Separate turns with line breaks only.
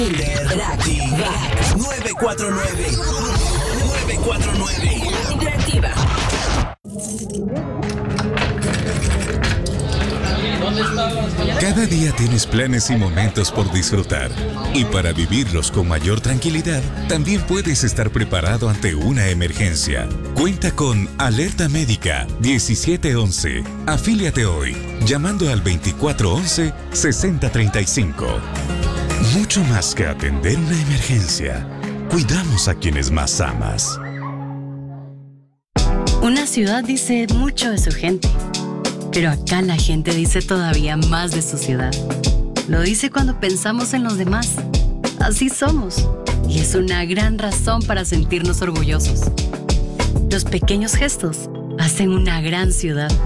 Interactiva 949. Interactiva.
Cada día tienes planes y momentos por disfrutar. Y para vivirlos con mayor tranquilidad, también puedes estar preparado ante una emergencia. Cuenta con Alerta Médica 1711. Afíliate hoy, llamando al 2411-6035. Mucho más que atender una emergencia, cuidamos a quienes más amas.
Una ciudad dice mucho de su gente, pero acá la gente dice todavía más de su ciudad. Lo dice cuando pensamos en los demás. Así somos, y es una gran razón para sentirnos orgullosos. Los pequeños gestos hacen una gran ciudad.